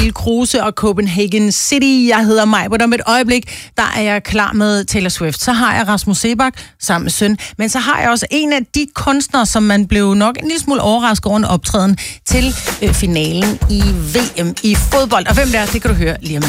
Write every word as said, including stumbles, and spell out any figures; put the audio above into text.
Kruse og Copenhagen City. Jeg hedder Majbert, om et øjeblik, der er jeg klar med Taylor Swift. Så har jeg Rasmus Seebach sammen med søn, men så har jeg også en af de kunstnere, som man blev nok en lille smule overrasket over en optræden til øh, finalen i V M i fodbold. Og hvem det er, det kan du høre lige om